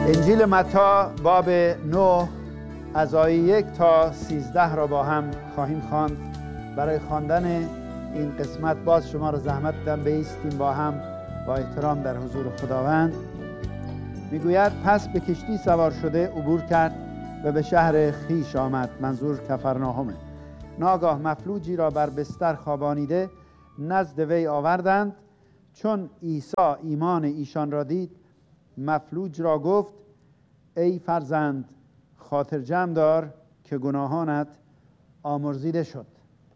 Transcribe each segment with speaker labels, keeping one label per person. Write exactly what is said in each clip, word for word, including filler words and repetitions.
Speaker 1: انجیل متی باب نه از آیه یک تا سیزده را با هم خواهیم خواند. برای خواندن این قسمت باز شما را زحمت دادم بایستیم با هم با احترام در حضور خداوند. میگوید پس به کشتی سوار شده عبور کرد و به شهر خیش آمد، منظور کفرناهمه. ناگاه مفلوجی را بر بستر خوابانیده نزد وی آوردند. چون عیسی ایمان ایشان را دید، مفلوج را گفت ای فرزند خاطر جمع دار که گناهانت آمرزیده شد.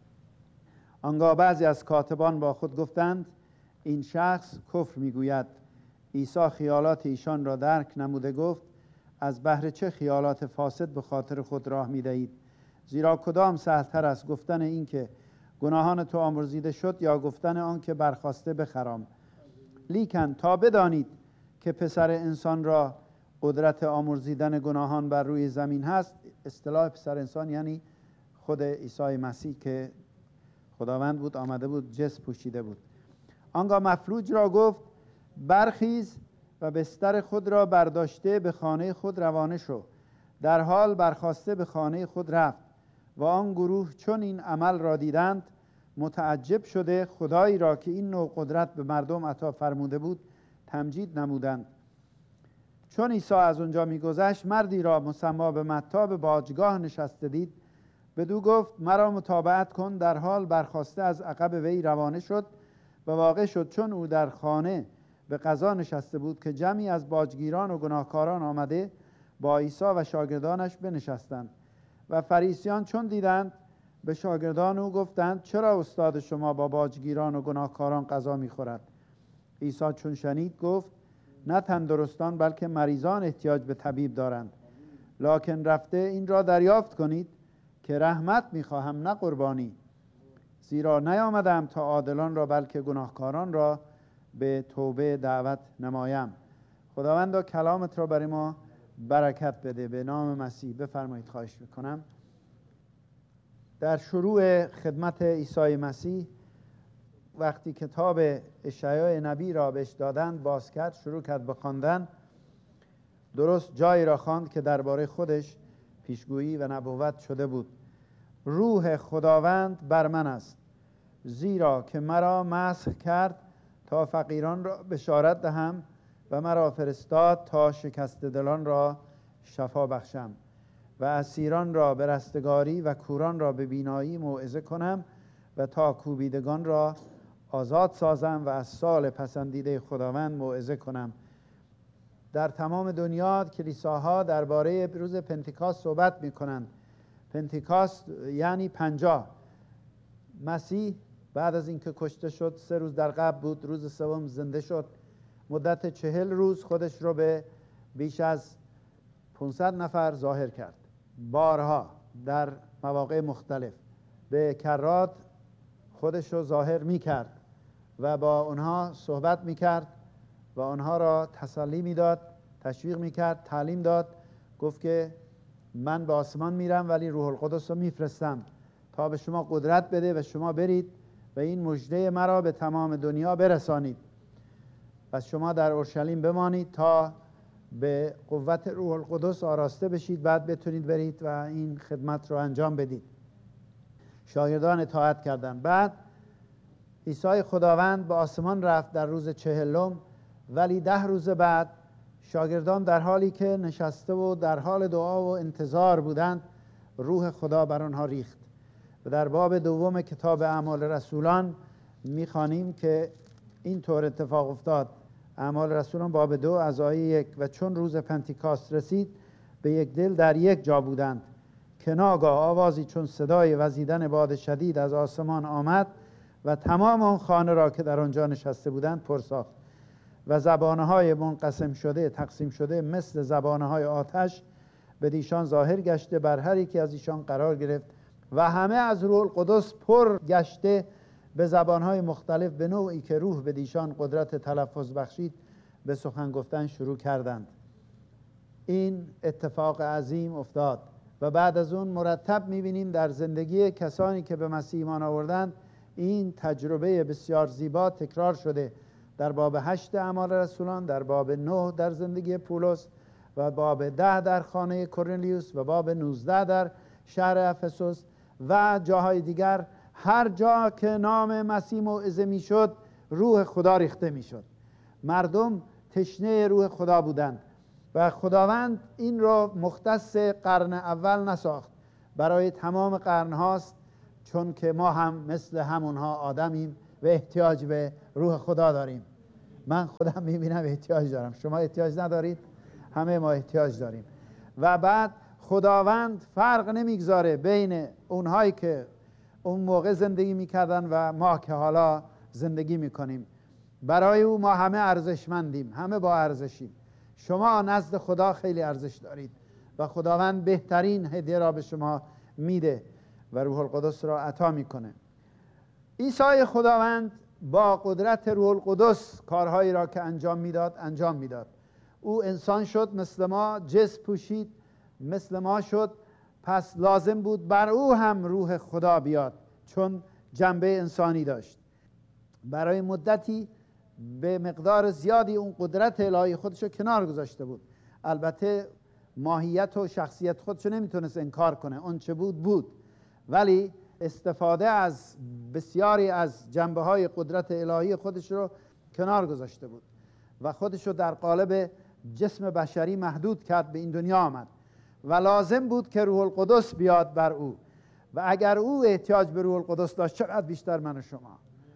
Speaker 1: آنگاه بعضی از کاتبان با خود گفتند این شخص کفر میگوید. عیسی خیالات ایشان را درک نموده گفت از بهر چه خیالات فاسد به خاطر خود راه میدهید؟ زیرا کدام سهل‌تر است، گفتن این که گناهان تو آمرزیده شد یا گفتن آن که برخاسته بخرام؟ لیکن تا بدانید که پسر انسان را قدرت آمرزیدن گناهان بر روی زمین هست. اصطلاح پسر انسان یعنی خود عیسی مسیح که خداوند بود، آمده بود، جسم پوشیده بود. آنگاه مفلوج را گفت برخیز و بستر خود را برداشته به خانه خود روانه شو. در حال برخاسته به خانه خود رفت و آن گروه چون این عمل را دیدند متعجب شده خدایی را که این نوع قدرت به مردم عطا فرموده بود تمجید نمودند. چون عیسی از اونجا میگذشت مردی را مسمی به متی به باجگاه نشسته دید. بدو گفت مرا متابعت کن. در حال برخاسته از عقب وی روانه شد و واقع شد چون او در خانه به غذا نشسته بود که جمعی از باجگیران و گناهکاران آمده با عیسی و شاگردانش بنشستند. و فریسیان چون دیدند به شاگردان او گفتند چرا استاد شما با باجگیران و گناهکاران غذا میخورد؟ عیسی چون شنید گفت نه تندرستان بلکه مریضان احتیاج به طبیب دارند. لکن رفته این را دریافت کنید که رحمت میخواهم نه قربانی، زیرا نیامدم تا عادلان را بلکه گناهکاران را به توبه دعوت نمایم. خداوندا کلامت را برای ما برکت بده به نام مسیح. بفرمایید خواهش میکنم. در شروع خدمت عیسی مسیح وقتی کتاب اشعیا نبی را بهش دادند باز کرد، شروع کرد به خواندن. درست جایی را خواند که درباره خودش پیشگویی و نبوت شده بود. روح خداوند بر من است، زیرا که مرا مسح کرد تا فقیران را بشارت دهم و مرا فرستاد تا شکسته دلان را شفا بخشم و اسیران را به رستگاری و کوران را به بینایی موعظه کنم و تا کوبیدگان را آزاد سازم و از سال پسندیده خداوند موعظه کنم. در تمام دنیا کلیساها درباره روز پنتیکاست صحبت می‌کنند. پنتیکاست یعنی پنجاه. مسیح بعد از اینکه کشته شد سه روز در قبر بود، روز سوم زنده شد. مدت چهل روز خودش رو به بیش از پانصد نفر ظاهر کرد، بارها در مواقع مختلف به کرات خودش رو ظاهر می‌کرد و با اونها صحبت می‌کرد و اونها را تسلی می‌داد، تشویق می‌کرد، تعلیم داد. گفت که من به آسمان میرم ولی روح القدس رو میفرستم تا به شما قدرت بده و شما برید و این مژده مرا به تمام دنیا برسانید. پس شما در اورشلیم بمانید تا به قوت روح القدس آراسته بشید، بعد بتونید برید و این خدمت رو انجام بدید. شاگردان اطاعت کردند. بعد عیسی خداوند به آسمان رفت در روز چهلم، ولی ده روز بعد شاگردان در حالی که نشسته و در حال دعا و انتظار بودند روح خدا بر آنها ریخت. و در باب دوم کتاب اعمال رسولان می‌خوانیم که این طور اتفاق افتاد. اعمال رسولان باب دو از آیه یک: و چون روز پنتیکاست رسید به یک دل در یک جا بودند که ناگاه آوازی چون صدای وزیدن باد شدید از آسمان آمد و تمام آن خانه را که در آنجا نشسته بودند پر ساخت و زبانهای منقسم شده تقسیم شده مثل زبانهای آتش به ایشان ظاهر گشته بر هر یکی از ایشان قرار گرفت و همه از روح القدس پر گشته به زبانهای مختلف به نوعی که روح به ایشان قدرت تلفظ بخشید به سخن گفتن شروع کردند. این اتفاق عظیم افتاد و بعد از اون مرتب می‌بینیم در زندگی کسانی که به مسیح ایمان آوردند این تجربه بسیار زیبا تکرار شده. در باب هشت اعمال رسولان، در باب نه در زندگی پولس و باب ده در خانه کورنلیوس و باب نوزده در شهر افسوس و جاهای دیگر، هر جا که نام مسیح موعظه میشد روح خدا ریخته میشد. مردم تشنه روح خدا بودند و خداوند این را مختص قرن اول نساخت، برای تمام قرن هاست، چون که ما هم مثل همونها آدمیم و احتیاج به روح خدا داریم. من خودم میبینم احتیاج دارم، شما احتیاج ندارید؟ همه ما احتیاج داریم. و بعد خداوند فرق نمیگذاره بین اونهایی که اون موقع زندگی میکردن و ما که حالا زندگی میکنیم. برای او ما همه ارزشمندیم، همه با ارزشیم. شما نزد خدا خیلی ارزش دارید و خداوند بهترین هدیه را به شما میده و روح القدس را عطا میکنه. عیسی خداوند با قدرت روح القدس کارهایی را که انجام میداد انجام میداد. او انسان شد، مثل ما جسم پوشید، مثل ما شد، پس لازم بود بر او هم روح خدا بیاد، چون جنبه انسانی داشت. برای مدتی به مقدار زیادی اون قدرت الهی خودشو کنار گذاشته بود. البته ماهیت و شخصیت خودشو نمیتونست انکار کنه، اون چه بود بود، ولی استفاده از بسیاری از جنبه های قدرت الهی خودش رو کنار گذاشته بود و خودش رو در قالب جسم بشری محدود کرد، به این دنیا آمد و لازم بود که روح القدس بیاد بر او. و اگر او احتیاج به روح القدس داشت، چقدر بیشتر من و شما.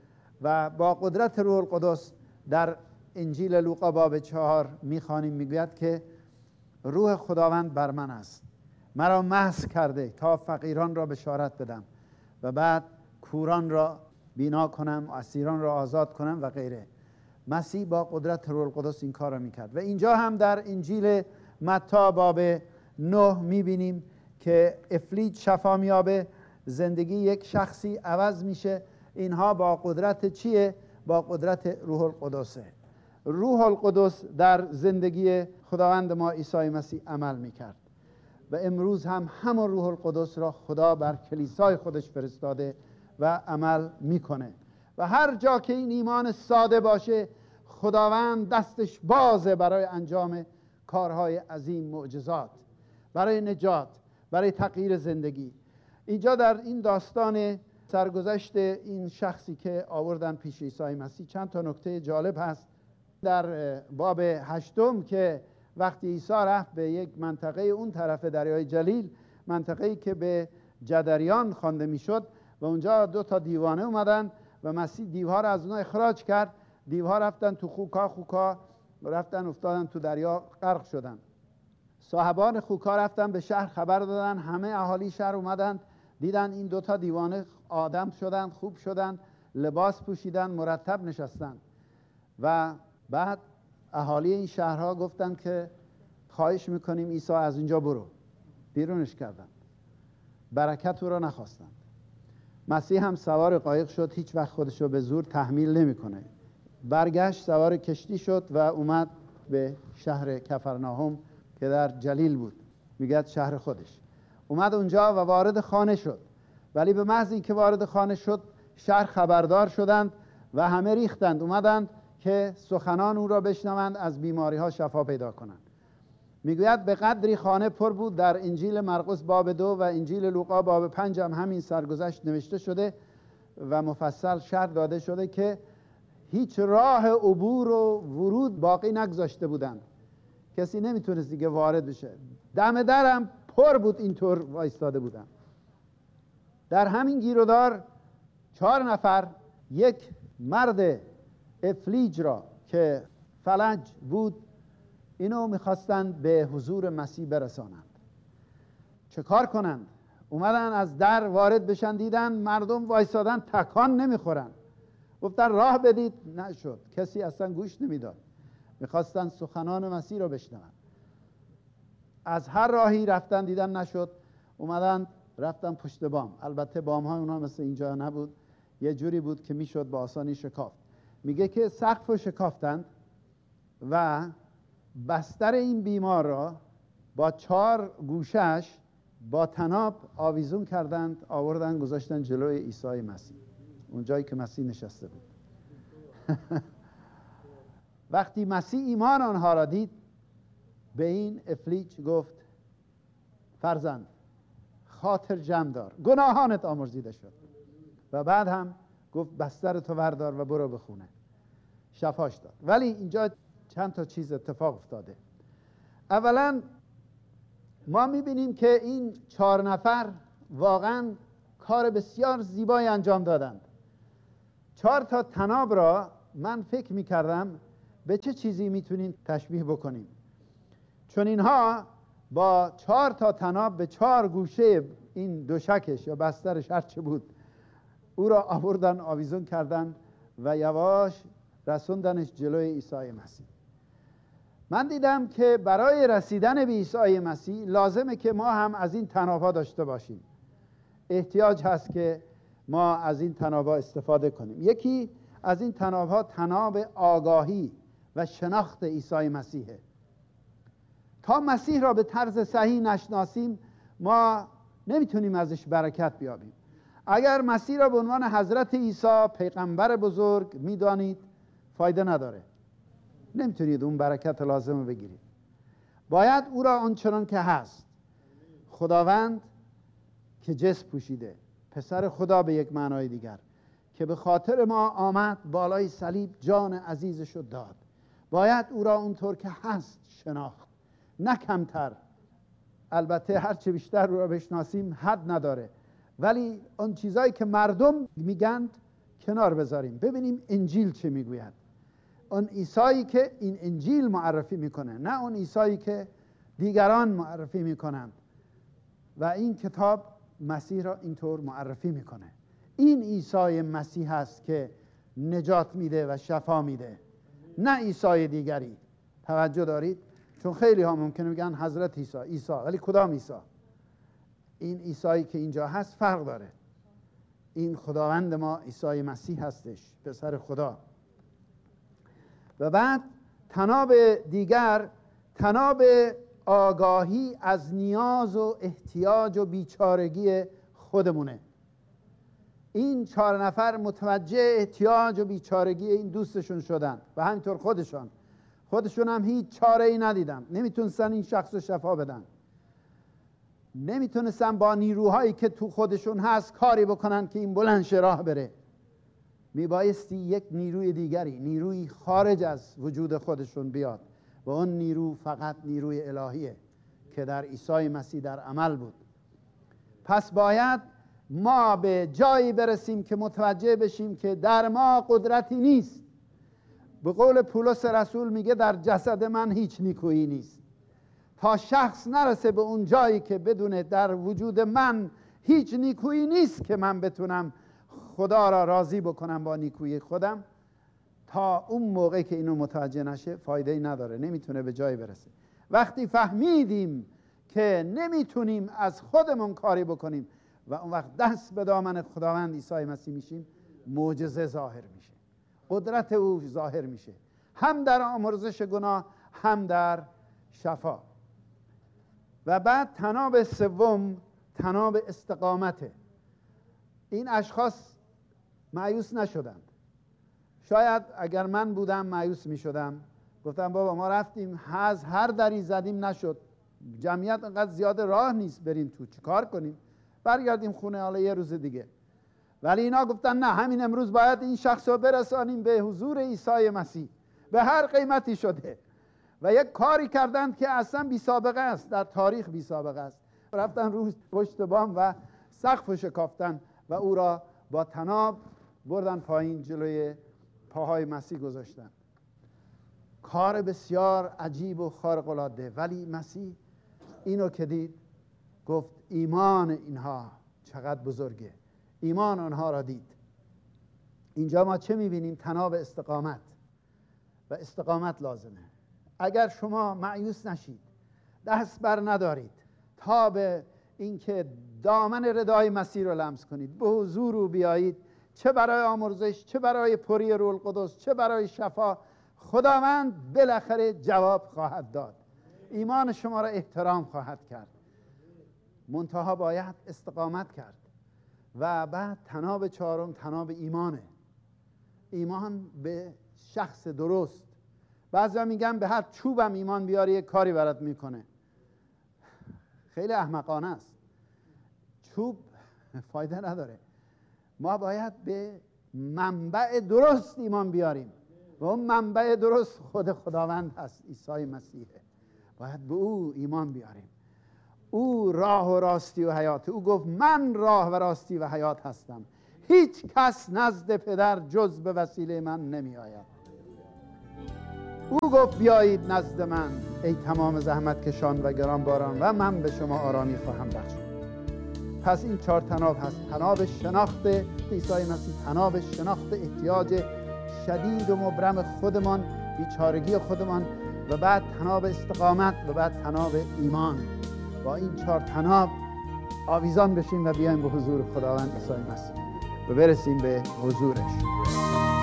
Speaker 1: و با قدرت روح القدس در انجیل لوقا باب چهار میخوانیم، میگوید که روح خداوند بر من است، مرا مسح کرده تا فقیران را بشارت بدم و بعد کوران را بینا کنم، اسیران را آزاد کنم و غیره. مسیح با قدرت روح القدس این کار را میکرد. و اینجا هم در انجیل متی باب نه میبینیم که افلیج شفا میابه، زندگی یک شخصی عوض میشه. اینها با قدرت چیه؟ با قدرت روح القدسه. روح القدس در زندگی خداوند ما عیسی مسیح عمل میکرد و امروز هم همون روح القدس را خدا بر کلیسای خودش فرستاده و عمل میکنه. و هر جا که این ایمان ساده باشه، خداوند دستش بازه برای انجام کارهای عظیم، معجزات، برای نجات، برای تغییر زندگی. اینجا در این داستان سرگذشت این شخصی که آوردن پیش عیسی مسیح چند تا نکته جالب هست. در باب هشتم که وقتی عیسی رفت به یک منطقه اون طرف دریای جلیل، منطقه‌ای که به جدریان خوانده میشد، و اونجا دو تا دیوانه اومدن و مسیح دیوها رو از اونها اخراج کرد. دیوها رفتن تو خوکا، خوکا رفتن افتادن تو دریا، غرق شدن. صاحبان خوکا رفتن به شهر خبر دادن، همه اهالی شهر اومدن دیدن این دو تا دیوانه آدم شدن، خوب شدن، لباس پوشیدن، مرتب نشستن. و بعد اهالی این شهرها گفتن که خواهش میکنیم عیسی از اینجا برو. بیرونش کردن، برکت او را نخواستند. مسیح هم سوار قایق شد، هیچ وقت خودش رو به زور تحمیل نمیکنه. برگشت، سوار کشتی شد و اومد به شهر کفرناهم که در جلیل بود، میگه شهر خودش. اومد اونجا و وارد خانه شد، ولی به محض اینکه وارد خانه شد، شهر خبردار شدند و همه ریختند اومدند که سخنان او را بشنوند، از بیماری ها شفا پیدا کنند. میگوید به قدری خانه پر بود. در انجیل مرقس باب دو و انجیل لوقا باب پنج هم همین سرگذشت نوشته شده و مفصل شرح داده شده که هیچ راه عبور و ورود باقی نگذاشته بودند، کسی نمیتونست دیگه وارد بشه. دم درم پر بود، اینطور وایستاده بودن. در همین گیرودار چهار نفر یک مرد افلیج را که فلج بود، اینو میخواستند به حضور مسیح برسانند. چه کار کنند؟ اومدن از در وارد بشن، دیدن مردم وایستادن تکان نمیخورن. گفتن راه بدید، نشد، کسی اصلا گوش نمیداد. میخواستن سخنان مسیح رو بشنون. از هر راهی رفتن، دیدن نشد، اومدن رفتن پشت بام. البته بام ها اونا مثل اینجا نبود، یه جوری بود که میشد با آسانی شکافت. میگه که سقف رو شکافتند و بستر این بیمار را با چهار گوشش با طناب آویزون کردند، آوردن گذاشتن جلوی عیسی مسیح، اون جایی که مسیح نشسته بود. وقتی مسیح ایمان آنها را دید، به این افلیچ گفت فرزند خاطر جمع دار، گناهانت آمرزیده شد. و بعد هم گفت بستر تو وردار و برو به خونه. شفاش داد. ولی اینجا چند تا چیز اتفاق افتاده. اولا ما میبینیم که این چهار نفر واقعا کار بسیار زیبایی انجام دادند. چهار تا طناب را من فکر میکردم به چه چیزی میتونیم تشبیه بکنیم، چون اینها با چهار تا طناب به چهار گوشه این دوشکش یا بسترش هر چه بود او را آوردن، آویزون کردن و یواش رسوندنش جلوی عیسی مسیح. من دیدم که برای رسیدن به عیسی مسیح لازمه که ما هم از این طناب‌ها داشته باشیم. احتیاج هست که ما از این طناب‌ها استفاده کنیم. یکی از این طناب‌ها طناب آگاهی و شناخت عیسی مسیحه. تا مسیح را به طرز صحیح نشناسیم ما نمیتونیم ازش برکت بیابیم. اگر مسیح را به عنوان حضرت عیسی پیغمبر بزرگ میدانید فایده نداره، نمیتونید اون برکت لازم رو بگیرید. باید او را آنچنان که هست، خداوند که جسم پوشیده، پسر خدا به یک معنای دیگر، که به خاطر ما آمد بالای صلیب جان عزیزش رو داد، باید او را اونطور که هست شناخت، نه کمتر. البته هرچه بیشتر او را بشناسیم حد نداره، ولی اون چیزایی که مردم میگند کنار بذاریم، ببینیم انجیل چه میگوید. اون عیسایی که این انجیل معرفی میکنه، نه اون عیسایی که دیگران معرفی میکنند. و این کتاب مسیح را اینطور معرفی میکنه. این عیسی مسیح هست که نجات میده و شفا میده، نه عیسی دیگری. توجه دارید؟ چون خیلی ها ممکنه بگن حضرت عیسی عیسی، ولی کدام عیسی؟ این عیسی که اینجا هست فرق داره. این خداوند ما عیسی مسیح هستش، پسر خدا. و بعد طناب دیگر، طناب آگاهی از نیاز و احتیاج و بیچارگی خودمونه. این چهار نفر متوجه احتیاج و بیچارگی این دوستشون شدن و همینطور خودشان خودشون هم هیچ چاره ای ندیدن، نمیتونستن این شخص رو شفا بدن، نمیتونستن با نیروهایی که تو خودشون هست کاری بکنن که این بلند شه راه بره. میبایستی یک نیروی دیگری، نیروی خارج از وجود خودشون بیاد و اون نیرو فقط نیروی الهیه که در عیسی مسیح در عمل بود. پس باید ما به جایی برسیم که متوجه بشیم که در ما قدرتی نیست. به قول پولس رسول میگه در جسد من هیچ نیکویی نیست. تا شخص نرسه به اون جایی که بدونه در وجود من هیچ نیکویی نیست که من بتونم خدا را راضی بکنم با نیکویی خودم، تا اون موقع که اینو متوجه نشه فایده‌ای نداره، نمیتونه به جایی برسه. وقتی فهمیدیم که نمیتونیم از خودمون کاری بکنیم و اون وقت دست به دامن خداوند عیسی مسیح میشیم، معجزه ظاهر میشه، قدرت او ظاهر میشه، هم در آمرزش گناه هم در شفا. و بعد طناب سوم طناب استقامته. این اشخاص مایوس نشدند. شاید اگر من بودم مایوس میشدم، گفتم بابا ما رفتیم از هر دری زدیم نشد، جمعیت انقدر زیاده راه نیست بریم تو، چی کار کنیم؟ برگردیم خونه حالا یه روز دیگه. ولی اینا گفتن نه، همین امروز باید این شخص رو برسانیم به حضور عیسی مسیح، به هر قیمتی شده. و یک کاری کردند که اصلا بی سابقه است، در تاریخ بی سابقه است. رفتن روی پشت بام و سقف شکافتن و او را با طناب بردن پایین، جلوی پاهای مسیح گذاشتن. کار بسیار عجیب و خارق العاده. ولی مسیح اینو که دید گفت ایمان اینها چقدر بزرگه، ایمان آنها را دید. اینجا ما چه میبینیم؟ طناب استقامت. و استقامت لازمه. اگر شما مایوس نشید، دست بر ندارید تا به اینکه دامن ردای مسیح رو لمس کنید، به حضور او بیایید، چه برای آمرزش، چه برای پری روح القدس، چه برای شفا، خداوند بالاخره جواب خواهد داد، ایمان شما را احترام خواهد کرد. منتها باید استقامت کرد. و بعد طناب چهارم طناب ایمانه. ایمان به شخص درست، بعضیا میگن به هر چوبم ایمان بیاری یک کاری برات میکنه. خیلی احمقانه است. چوب فایده نداره. ما باید به منبع درست ایمان بیاریم و اون منبع درست خود خداوند هست، عیسی مسیحه. باید به او ایمان بیاریم. او راه و راستی و حیات. او گفت من راه و راستی و حیات هستم، هیچ کس نزد پدر جز به وسیله من نمی آید. او گفت بیایید نزد من ای تمام زحمت کشان و گرانباران و من به شما آرامی خواهم بخشید. پس این چهار طناب هست: طناب شناخت عیسی مسیح، طناب شناخت احتیاج شدید و مبرم خودمان، بیچارگی خودمان، و بعد طناب استقامت، و بعد طناب ایمان. با این چهار طناب آویزان بشیم و بیایم به حضور خداوند عیسی مسیح و برسیم به حضورش.